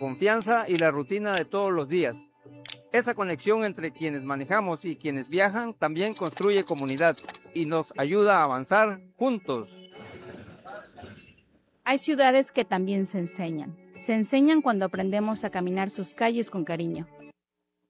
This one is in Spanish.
confianza y la rutina de todos los días. Esa conexión entre quienes manejamos y quienes viajan también construye comunidad y nos ayuda a avanzar juntos. Hay ciudades que también se enseñan. Se enseñan cuando aprendemos a caminar sus calles con cariño,